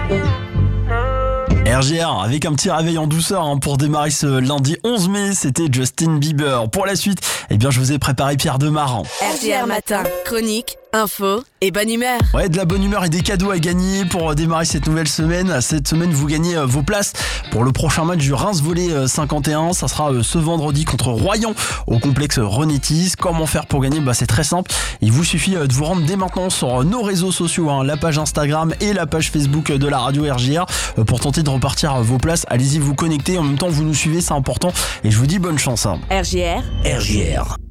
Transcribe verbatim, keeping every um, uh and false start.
R G R avec un petit réveil en douceur hein, pour démarrer ce lundi onze mai, c'était Justin Bieber. Pour la suite, eh bien je vous ai préparé Pierre Demar. R G R Matin, chronique, info et bonne humeur. Ouais, de la bonne humeur et des cadeaux à gagner pour démarrer cette nouvelle semaine. Cette semaine, vous gagnez vos places pour le prochain match du Reims Volley cinquante et un. Ça sera ce vendredi contre Royan au complexe Renétis. Comment faire pour gagner ? Bah, c'est très simple. Il vous suffit de vous rendre dès maintenant sur nos réseaux sociaux, hein, la page Instagram et la page Facebook de la radio R J R pour tenter de repartir vos places. Allez-y, vous connectez. En même temps, vous nous suivez, c'est important. Et je vous dis bonne chance. Hein. R J R. R J R.